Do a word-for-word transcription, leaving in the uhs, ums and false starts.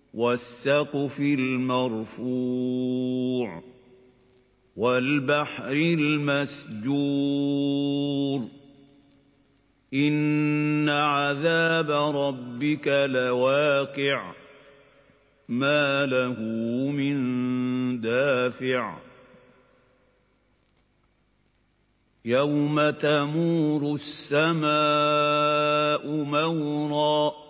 وَالسَّقْفِ الْمَرْفُوعِ وَالْبَحْرِ الْمَسْجُورِ إِنَّ عَذَابَ رَبِّكَ لَوَاقِعٌ مَا لَهُ مِن دَافِعٍ يَوْمَ تَمُورُ السَّمَاءُ مَوْرًا